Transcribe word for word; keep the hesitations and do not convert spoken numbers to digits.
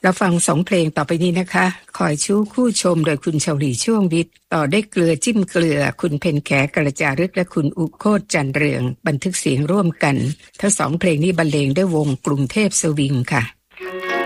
เราฟังสองเพลงต่อไปนี้นะคะคอยชู้คู่ชมโดยคุณเฉลีช่วงวิทย์ต่อได้เกลือจิ้มเกลือคุณเพ็ญแขกระจารึกและคุณอุโคตจันเรืองบันทึกเสียงร่วมกันทั้งสองเพลงนี้บรรเลงด้วยวงกรุงเทพสวิงค่ะ